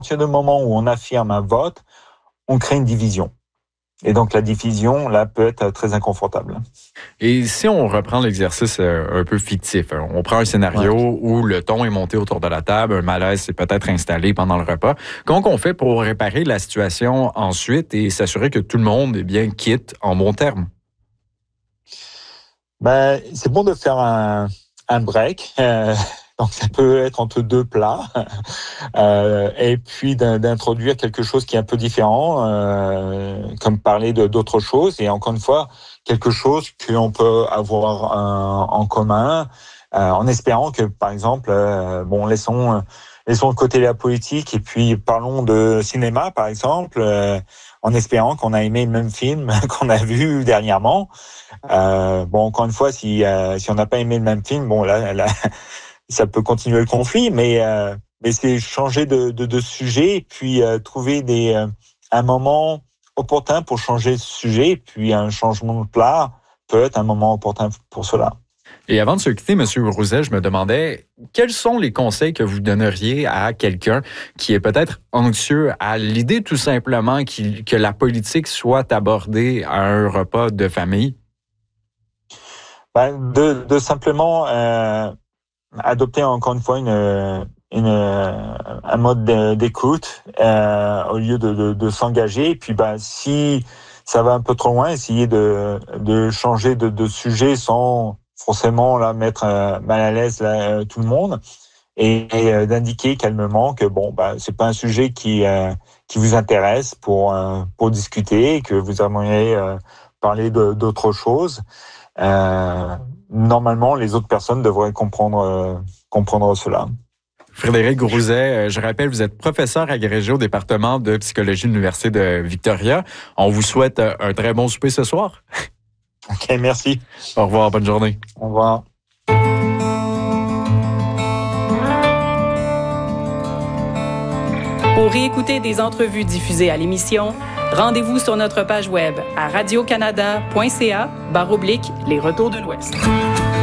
partir du moment où on affirme un vote, on crée une division. Et donc, la division, là, peut être très inconfortable. Et si on reprend l'exercice un peu fictif, on prend un scénario où le ton est monté autour de la table, un malaise s'est peut-être installé pendant le repas. Comment on fait pour réparer la situation ensuite et s'assurer que tout le monde quitte en bons termes? C'est bon de faire un break. Donc, ça peut être entre deux plats. Et puis d'introduire quelque chose qui est un peu différent, comme parler d'autres choses. Et encore une fois, quelque chose qu'on peut avoir en commun, en espérant que, par exemple, laissons de côté la politique et puis parlons de cinéma, par exemple, en espérant qu'on a aimé le même film qu'on a vu dernièrement. Encore une fois, si on n'a pas aimé le même film, là, ça peut continuer le conflit, mais c'est changer de sujet et puis trouver un moment opportun pour changer de sujet. Et puis un changement de plat peut être un moment opportun pour cela. Et avant de se quitter, M. Grouzet, je me demandais quels sont les conseils que vous donneriez à quelqu'un qui est peut-être anxieux à l'idée tout simplement que la soit abordée à un repas de famille? De simplement adopter encore une fois un mode d'écoute au lieu de s'engager. Et puis si ça va un peu trop loin, essayer de changer de sujet sans forcément mettre mal à l'aise tout le monde et d'indiquer calmement que c'est pas un sujet qui vous intéresse pour discuter, que vous aimeriez parler d'autre chose. Normalement, les autres personnes devraient comprendre cela. Frédéric Grouzet, je rappelle, vous êtes professeur agrégé au département de psychologie de l'Université de Victoria. On vous souhaite un très bon souper ce soir. OK, merci. Au revoir, bonne journée. Au revoir. Pour réécouter des entrevues diffusées à l'émission, rendez-vous sur notre page web à radiocanada.ca/Les Retours de l'Ouest.